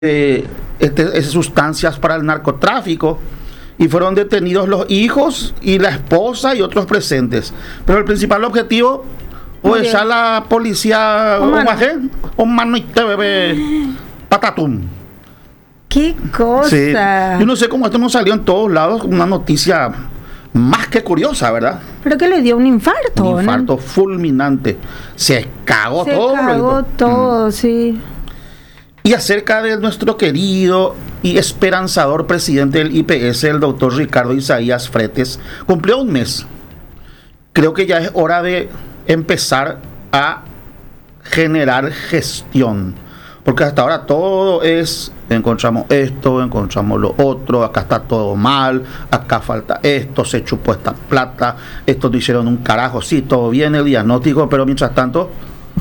sustancias para el narcotráfico y fueron detenidos los hijos y la esposa y otros presentes. Pero el principal objetivo o echar la policía o mano y te bebé patatum. ¡Qué cosa! Sí. Yo no sé cómo esto no salió en todos lados, una noticia más que curiosa, ¿verdad? Pero que le dio un infarto. Un infarto fulminante. Se cagó todo. Se cagó todo, sí. Y acerca de nuestro querido y esperanzador presidente del IPS, el doctor Ricardo Isaías Fretes, cumplió un mes. Creo que ya es hora de empezar a generar gestión. Porque hasta ahora todo es, encontramos esto, encontramos lo otro, acá está todo mal, acá falta esto, se chupó esta plata, estos no hicieron un carajo, sí, todo bien el diagnóstico, pero mientras tanto,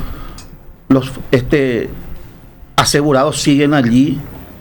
los asegurados siguen allí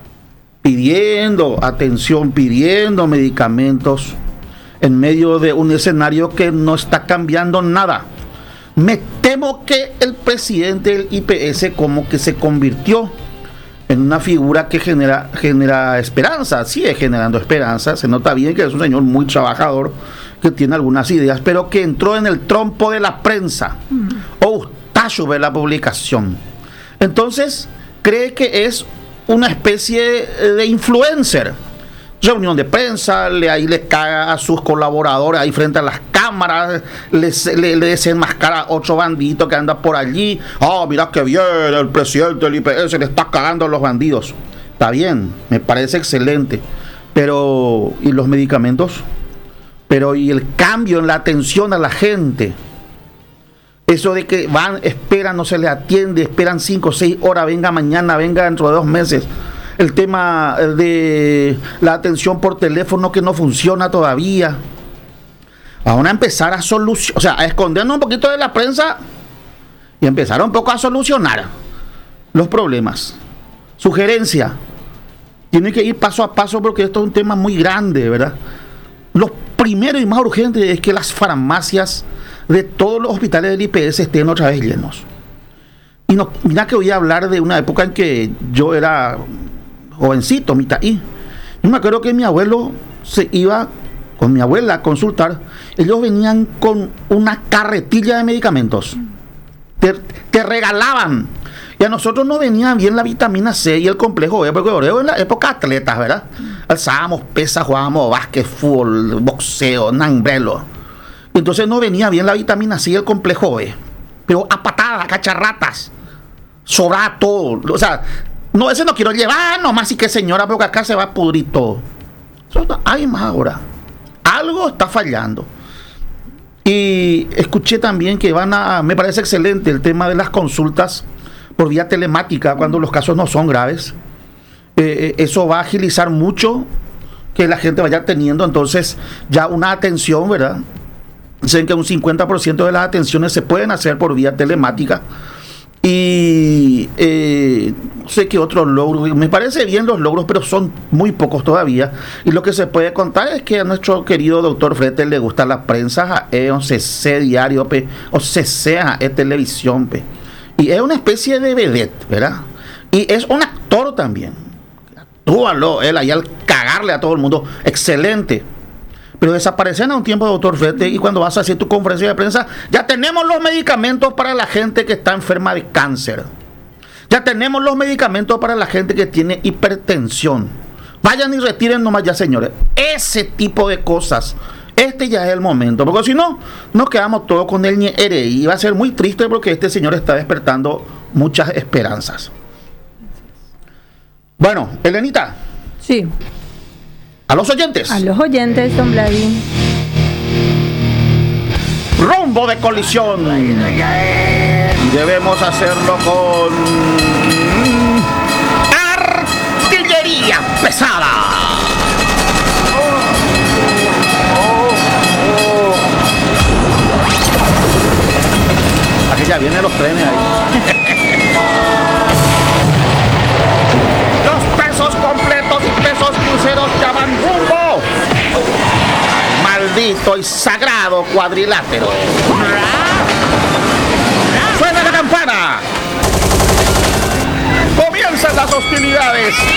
pidiendo atención, pidiendo medicamentos, en medio de un escenario que no está cambiando nada. Me temo que el presidente del IPS como que se convirtió en una figura que genera esperanza, sigue generando esperanza, se nota bien que es un señor muy trabajador, que tiene algunas ideas, pero que entró en el trompo de la prensa, o tacho de la publicación. Entonces, cree que es una especie de influencer. Reunión de prensa, ahí le caga a sus colaboradores ahí frente a las cámaras, le desenmascara a otro bandito que anda por allí. Mira que bien, el presidente del IPS le está cagando a los bandidos. Está bien, me parece excelente. Pero, ¿y los medicamentos? Pero, ¿y el cambio en la atención a la gente? Eso de que van, esperan, no se les atiende, esperan 5 o 6 horas, venga mañana, venga dentro de 2 meses. El tema de la atención por teléfono que no funciona todavía. Van a empezar a solucionar, o sea, a escondernos un poquito de la prensa y empezar un poco a solucionar los problemas. Sugerencia, tiene que ir paso a paso porque esto es un tema muy grande, ¿verdad? Lo primero y más urgente es que las farmacias de todos los hospitales del IPS estén otra vez llenos. Y no, mira que voy a hablar de una época en que yo era jovencito, mitaí. Yo me acuerdo que mi abuelo se iba con mi abuela a consultar. Ellos venían con una carretilla de medicamentos. Te regalaban. Y a nosotros nos venía bien la vitamina C y el complejo B, porque en la época atletas, ¿verdad? Alzábamos pesas, jugábamos básquet, fútbol, boxeo, nambrelo. Entonces no venía bien la vitamina C y el complejo B. Pero a patadas, a cacharratas. Sobraba todo. O sea, no, ese no quiero llevar nomás, sí que señora, porque acá se va a pudrir todo. Eso no hay más ahora. Algo está fallando. Y escuché también que me parece excelente el tema de las consultas por vía telemática cuando los casos no son graves. Eso va a agilizar mucho que la gente vaya teniendo entonces ya una atención, ¿verdad? Dicen que un 50% de las atenciones se pueden hacer por vía telemática. Y no sé qué otros logros, me parece bien los logros, pero son muy pocos todavía. Y lo que se puede contar es que a nuestro querido doctor Fretes le gusta la prensa, OCC diario, OCC, televisión, y es una especie de vedette, ¿verdad? Y es un actor también. Actúalo, él ahí al cagarle a todo el mundo, excelente. Pero desaparecen a un tiempo, doctor Fretes, y cuando vas a hacer tu conferencia de prensa, ya tenemos los medicamentos para la gente que está enferma de cáncer. Ya tenemos los medicamentos para la gente que tiene hipertensión. Vayan y retiren nomás ya, señores. Ese tipo de cosas. Este ya es el momento, porque si no, nos quedamos todos con el ñere y va a ser muy triste porque este señor está despertando muchas esperanzas. Bueno, Elenita. Sí. A los oyentes. A los oyentes, don Vladimir. Rumbo de colisión. Y debemos hacerlo con artillería pesada. Aquí ya vienen los trenes ahí. Los pesos completos y pesos cruceros ya van rumbo. Maldito y sagrado cuadrilátero. ¡Suena la campana! ¡Comienza la las hostilidades